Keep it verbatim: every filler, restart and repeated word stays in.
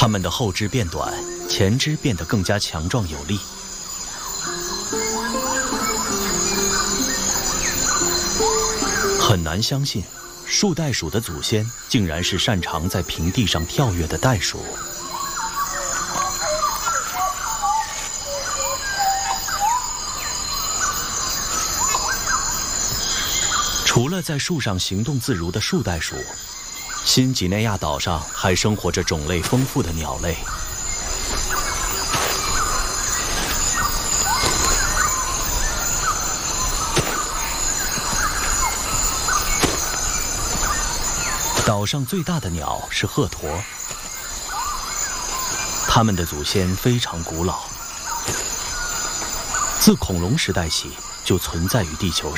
它们的后肢变短，前肢变得更加强壮有力。很难相信，树袋鼠的祖先竟然是擅长在平地上跳跃的袋鼠。除了在树上行动自如的树袋鼠，新几内亚岛上还生活着种类丰富的鸟类。岛上最大的鸟是鹤鸵，它们的祖先非常古老，自恐龙时代起就存在于地球上。